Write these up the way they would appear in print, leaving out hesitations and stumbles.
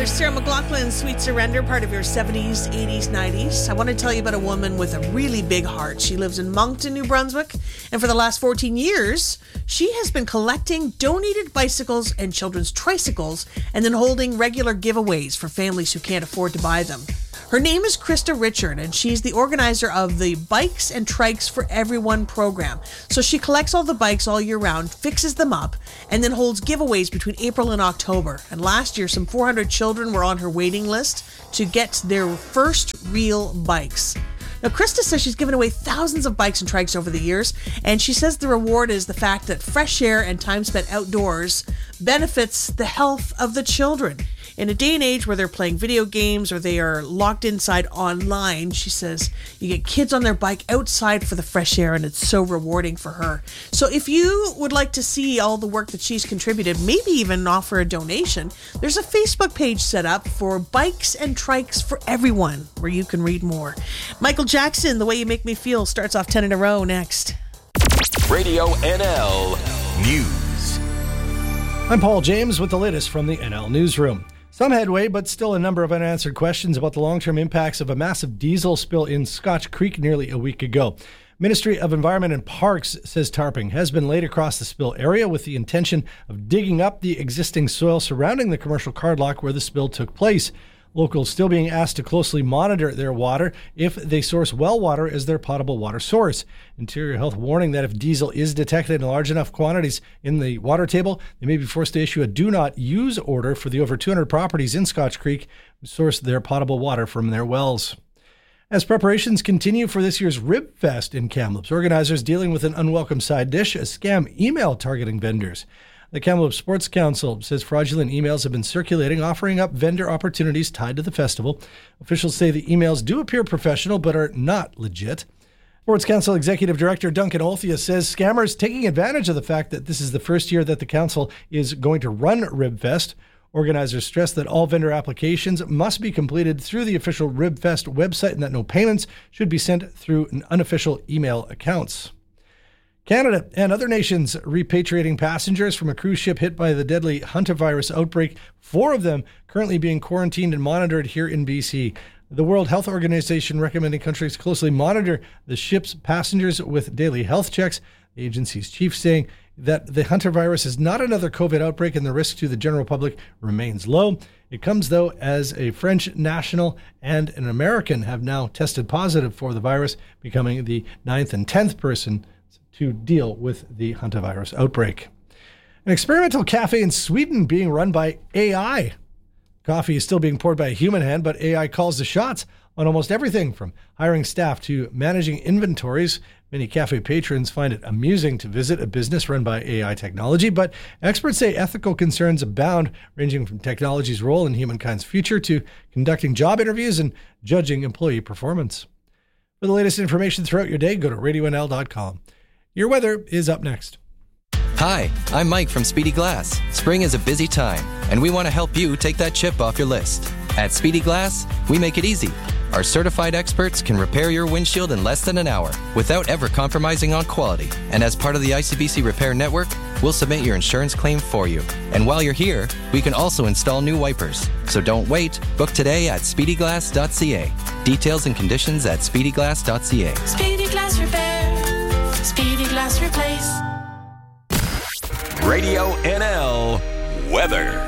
Sarah McLachlan's Sweet Surrender, part of your 70s, 80s, 90s. I want to tell you about a woman with a really big heart. She lives in Moncton, New Brunswick, and for the last 14 years, she has been collecting donated bicycles and children's tricycles and then holding regular giveaways for families who can't afford to buy them. Her name is Krista Richard, and she's the organizer of the Bikes and Trikes for Everyone program. So she collects all the bikes all year round, fixes them up, and then holds giveaways between April and October. And last year, some 400 children were on her waiting list to get their first real bikes. Now, Krista says she's given away thousands of bikes and trikes over the years, and she says the reward is the fact that fresh air and time spent outdoors benefits the health of the children. In a day and age where they're playing video games or they are locked inside online, she says you get kids on their bike outside for the fresh air, and it's so rewarding for her. So if you would like to see all the work that she's contributed, maybe even offer a donation, there's a Facebook page set up for Bikes and Trikes for Everyone where you can read more. Michael Jackson, The Way You Make Me Feel, starts off 10 in a row next. Radio NL News. I'm Paul James with the latest from the NL Newsroom. Some headway, but still a number of unanswered questions about the long-term impacts of a massive diesel spill in Scotch Creek nearly a week ago. Ministry of Environment and Parks says tarping has been laid across the spill area with the intention of digging up the existing soil surrounding the commercial cardlock where the spill took place. Locals still being asked to closely monitor their water if they source well water as their potable water source. Interior Health warning that if diesel is detected in large enough quantities in the water table, they may be forced to issue a do not use order for the over 200 properties in Scotch Creek who source their potable water from their wells. As preparations continue for this year's Rib Fest in Kamloops, organizers dealing with an unwelcome side dish, a scam email targeting vendors. The Kamloops Sports Council says fraudulent emails have been circulating, offering up vendor opportunities tied to the festival. Officials say the emails do appear professional, but are not legit. Sports Council Executive Director Duncan Olthia says scammers taking advantage of the fact that this is the first year that the council is going to run Ribfest. Organizers stress that all vendor applications must be completed through the official Ribfest website and that no payments should be sent through unofficial email accounts. Canada and other nations repatriating passengers from a cruise ship hit by the deadly hantavirus outbreak, 4 of them currently being quarantined and monitored here in BC. The World Health Organization recommending countries closely monitor the ship's passengers with daily health checks. The agency's chief saying that the hantavirus is not another COVID outbreak and the risk to the general public remains low. It comes, though, as a French national and an American have now tested positive for the virus, becoming the 9th and 10th person to deal with the hantavirus outbreak. An experimental cafe in Sweden being run by AI. Coffee is still being poured by a human hand, but AI calls the shots on almost everything from hiring staff to managing inventories. Many cafe patrons find it amusing to visit a business run by AI technology, but experts say ethical concerns abound, ranging from technology's role in humankind's future to conducting job interviews and judging employee performance. For the latest information throughout your day, go to radionl.com. Your weather is up next. Hi, I'm Mike from Speedy Glass. Spring is a busy time, and we want to help you take that chip off your list. At Speedy Glass, we make it easy. Our certified experts can repair your windshield in less than an hour without ever compromising on quality. And as part of the ICBC Repair Network, we'll submit your insurance claim for you. And while you're here, we can also install new wipers. So don't wait. Book today at speedyglass.ca. Details and conditions at speedyglass.ca. Speedy Glass Repair. Speedy Glass Replace. Radio NL weather.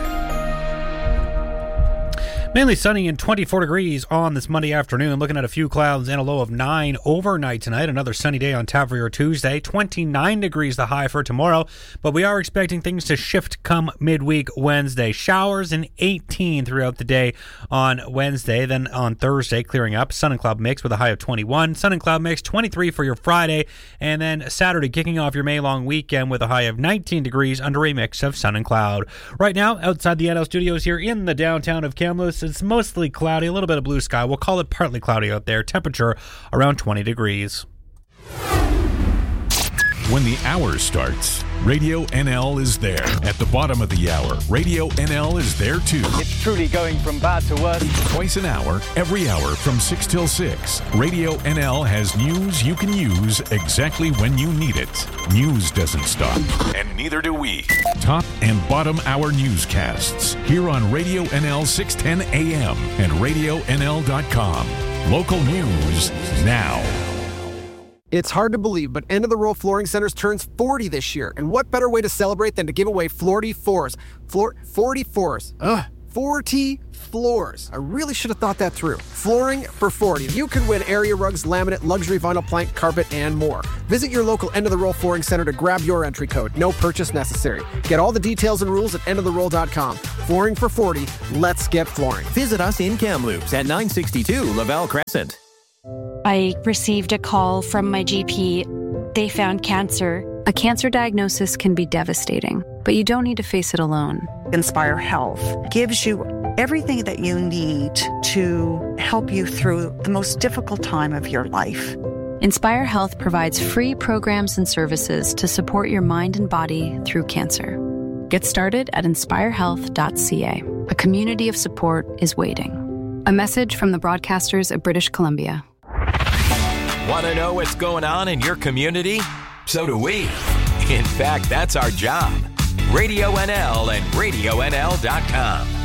Mainly sunny and 24 degrees on this Monday afternoon. Looking at a few clouds and a low of 9 overnight tonight. Another sunny day on tap for your Tuesday. 29 degrees the high for tomorrow. But we are expecting things to shift come midweek Wednesday. Showers and 18 throughout the day on Wednesday. Then on Thursday, clearing up. Sun and cloud mix with a high of 21. Sun and cloud mix 23 for your Friday. And then Saturday, kicking off your May long weekend with a high of 19 degrees under a mix of sun and cloud. Right now, outside the NL studios here in the downtown of Kamloops, it's mostly cloudy, a little bit of blue sky. We'll call it partly cloudy out there. Temperature around 20 degrees. When the hour starts, Radio NL is there. At the bottom of the hour, Radio NL is there too. It's truly going from bad to worse. Twice an hour, every hour from 6 till 6. Radio NL has news you can use exactly when you need it. News doesn't stop, and neither do we. Top and bottom hour newscasts here on Radio NL 610 AM and RadioNL.com. Local news now. It's hard to believe, but End of the Roll Flooring Centers turns 40 this year. And what better way to celebrate than to give away 40 floors? 40 floors. 40 floors. I really should have thought that through. Flooring for 40. You can win area rugs, laminate, luxury vinyl plank, carpet, and more. Visit your local End of the Roll Flooring Center to grab your entry code. No purchase necessary. Get all the details and rules at endoftheroll.com. Flooring for 40. Let's get flooring. Visit us in Kamloops at 962 Laval Crescent. I received a call from my GP. They found cancer. A cancer diagnosis can be devastating, but you don't need to face it alone. Inspire Health gives you everything that you need to help you through the most difficult time of your life. Inspire Health provides free programs and services to support your mind and body through cancer. Get started at inspirehealth.ca. A community of support is waiting. A message from the broadcasters of British Columbia. Want to know what's going on in your community? So do we. In fact, that's our job. Radio NL and RadioNL.com.